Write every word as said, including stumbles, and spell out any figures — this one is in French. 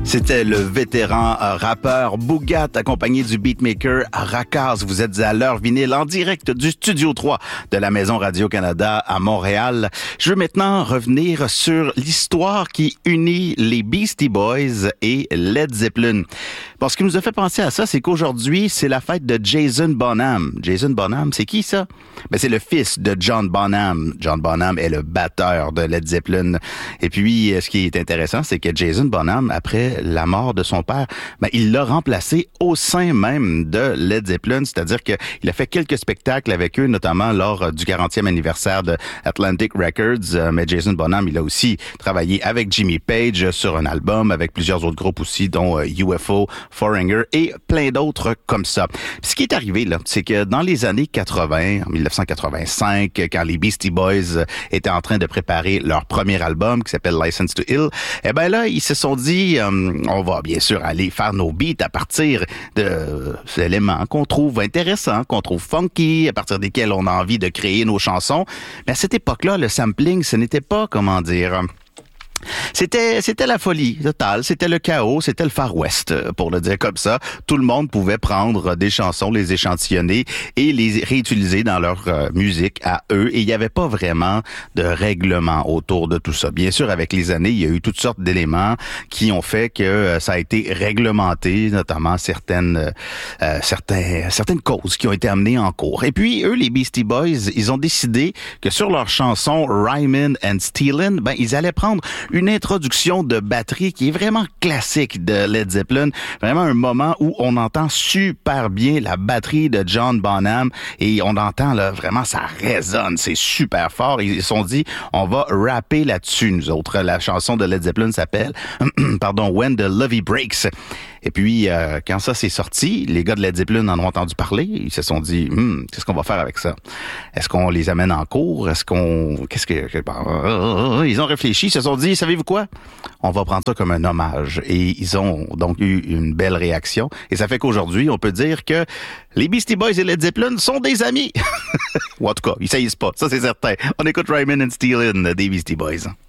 C'était le vétéran euh, rappeur Boogat accompagné du beatmaker Rakaz. Vous êtes à l'heure vinyle en direct du Studio trois de la Maison Radio-Canada à Montréal. Je veux maintenant revenir sur l'histoire qui unit les Beastie Boys et Led Zeppelin. Bon, ce qui nous a fait penser à ça, c'est qu'aujourd'hui, c'est la fête de Jason Bonham. Jason Bonham, c'est qui ça? Ben, c'est le fils de John Bonham. John Bonham est le batteur de Led Zeppelin. Et puis, ce qui est intéressant, c'est que Jason Bonham, après la mort de son père, ben, il l'a remplacé au sein même de Led Zeppelin, c'est-à-dire qu'il a fait quelques spectacles avec eux, notamment lors du quarantième anniversaire de Atlantic Records, mais Jason Bonham, il a aussi travaillé avec Jimmy Page sur un album, avec plusieurs autres groupes aussi, dont U F O, Foreigner et plein d'autres comme ça. Puis ce qui est arrivé, là, c'est que dans les années quatre-vingts, en dix-neuf cent quatre-vingt-cinq, quand les Beastie Boys étaient en train de préparer leur premier album qui s'appelle License to Ill, eh ben là, ils se sont dit, euh, on va bien sûr aller faire nos beats à partir de euh, ces éléments qu'on trouve intéressants, qu'on trouve funky, à partir desquels on a envie de créer nos chansons. Mais à cette époque-là, le sampling, ce n'était pas, comment dire... C'était c'était la folie totale, c'était le chaos, c'était le Far West, pour le dire comme ça. Tout le monde pouvait prendre des chansons, les échantillonner et les réutiliser dans leur euh, musique à eux. Et il n'y avait pas vraiment de règlement autour de tout ça. Bien sûr, avec les années, il y a eu toutes sortes d'éléments qui ont fait que euh, ça a été réglementé, notamment certaines euh, certains, certaines causes qui ont été amenées en cours. Et puis, eux, les Beastie Boys, ils ont décidé que sur leur chanson Rhymin' and Stealin', ben, ils allaient prendre une introduction de batterie qui est vraiment classique de Led Zeppelin. Vraiment un moment où on entend super bien la batterie de John Bonham et on entend là vraiment ça résonne, c'est super fort. Ils se sont dit on va rapper là-dessus nous autres. La chanson de Led Zeppelin s'appelle pardon When the Levee Breaks. Et puis, euh, quand ça s'est sorti, les gars de Led Zeppelin en ont entendu parler. Ils se sont dit, hm, qu'est-ce qu'on va faire avec ça? Est-ce qu'on les amène en cours? Est-ce qu'on... Qu'est-ce que... Bon, ils ont réfléchi, ils se sont dit, savez-vous quoi? On va prendre ça comme un hommage. Et ils ont donc eu une belle réaction. Et ça fait qu'aujourd'hui, on peut dire que les Beastie Boys et Led Zeppelin sont des amis. Ou en tout cas, ils saillissent pas. Ça, c'est certain. On écoute Rhymin' and Stealin' des Beastie Boys.